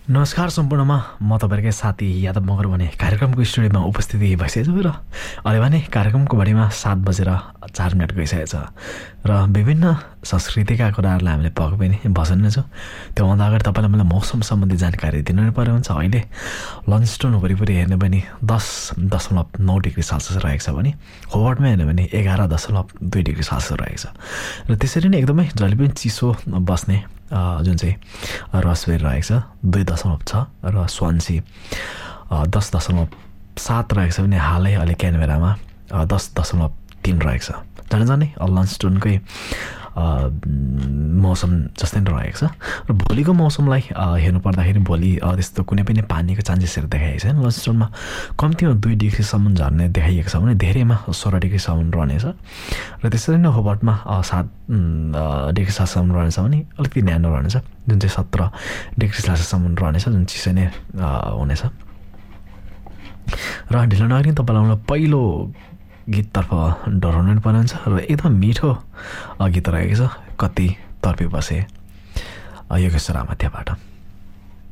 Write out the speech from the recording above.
नमस्कार सम्पूर्णमा म तपाईँकै साथी यादव मगर भने कार्यक्रमको स्टुडियोमा उपस्थिति भइसकेको छु र अहिले भने कार्यक्रमको घडीमा 7:04 गइसकेको छ र विभिन्न संस्कृतिका कुराहरूलाई हामीले पक्कै पनि बसाल्नेछौँ। त्योभन्दा अगाडि तपाईँलाई मलाई मौसम सम्बन्धी जानकारी दिनु नै पर्यो हुन्छ। अहिले लन्चस्टोन वरिपरि हेर्ने भने 10.9 डिग्री सेल्सियस रहेको छ भने होबार्टमा हेर्ने भने 11.2 डिग्री सेल्सियस रहेको छ र त्यसरी नै एकदमै जहिले पनि चिसो बस्ने जुन चाहिँ रसबेरी रहेको छ 2.6 र स्वान्सी 10.7 रहेको छ भने हालै अहिले क्यानबेरामा 10.3 रहेको छ। जाने लन्चस्टोनकै मौसम जस्तै नै रहेको छ र भोलिको मौसमलाई हेर्नु पर्दाखेरि भोलि त्यस्तो कुनै पनि पानीको चान्सेसहरू देखाइएको छैन। लन्चस्टोनमा कम्तीमा 2 डिग्रीसम्म झर्ने देखाइएको छ भने धेरैमा 16 डिग्रीसम्म रहनेछ र त्यसरी नै होबार्टमा 7 डिग्री सेल्सियससम्म रहनेछ भने अलिकति न्यानो रहनेछ, जुन चाहिँ 17 डिग्री सेल्सियससम्म रहनेछ, जुन चिसो नै हुनेछ। र ढिलो नगरी तपाईँलाई पहिलो गीततर्फ डराउनु पर्ने हुन्छ र एकदम मिठो गीत रहेको छ, कति तर्पी बसे योगेश्वर आमात्यबाट।